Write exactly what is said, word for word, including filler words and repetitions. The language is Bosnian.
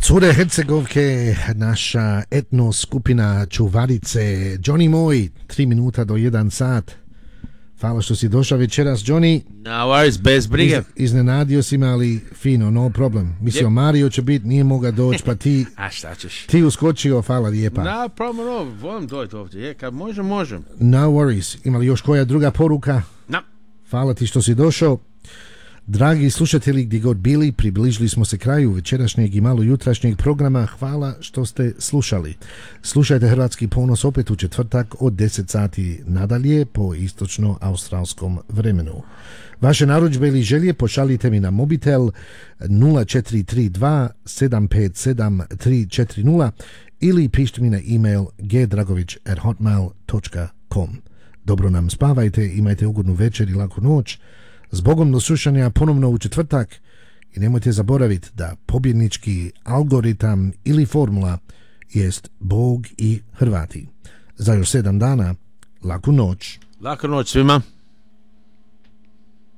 Cure Hercegovke, naša etno skupina čuvarice. Johnny moj, tri minuta do jedan sat. Hvala što si došao večeras, Johnny. No worries, bez brige. Iz, iznenadio si me, ali fino, no problem. Mislio, yep. Mario će biti, nije moga doći, pa ti... A šta ćeš? Ti uskočio, hvala lijepa. No problem, no, volim doći ovdje, je, kad možem, možem. No worries. Ima li još koja druga poruka? No. Hvala ti što si došao. Dragi slušatelji, gdje god bili, približili smo se kraju večerašnjeg i malo jutrašnjeg programa. Hvala što ste slušali. Slušajte Hrvatski ponos opet u četvrtak od deset sati nadalje po istočno-australskom vremenu. Vaše narudžbe ili želje pošaljite mi na mobitel nula četiri tri dva sedam pet sedam tri četiri nula ili pišite mi na e-mail g dragović at hotmail dot com. Dobro nam spavajte, imajte ugodnu večer i laku noć. Zbogom do slušanja ponovno u četvrtak i nemojte zaboraviti da pobjednički algoritam ili formula jest Bog i Hrvati. Za još sedam dana, laku noć. Laku noć svima.